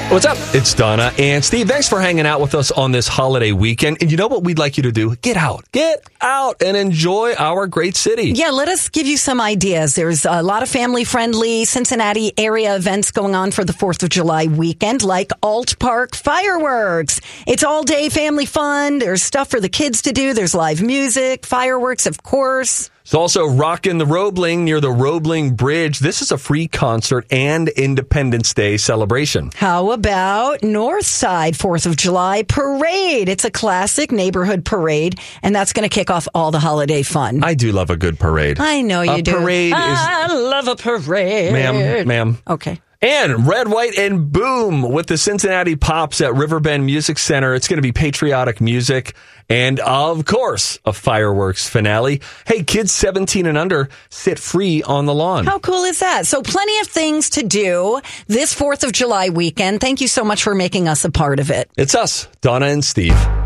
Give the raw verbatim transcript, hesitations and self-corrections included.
What's up? It's Donna and Steve. Thanks for hanging out with us on this holiday weekend. And you know what we'd like you to do? Get out. Get out and enjoy our great city. Yeah, let us give you some ideas. There's a lot of family-friendly Cincinnati area events going on for the fourth of July weekend, like Alt Park Fireworks. It's all-day family fun. There's stuff for the kids to do. There's live music, fireworks, of course. It's also Rockin' the Roebling near the Roebling Bridge. This is a free concert and Independence Day celebration. How about Northside fourth of July Parade? It's a classic neighborhood parade, and that's going to kick off all the holiday fun. I do love a good parade. I know you a do. Parade I is... love a parade. Ma'am, ma'am. Okay. And Red, White, and Boom with the Cincinnati Pops at Riverbend Music Center. It's going to be patriotic music and, of course, a fireworks finale. Hey, kids seventeen and under, sit free on the lawn. How cool is that? So plenty of things to do this fourth of July weekend. Thank you so much for making us a part of it. It's us, Donna and Steve.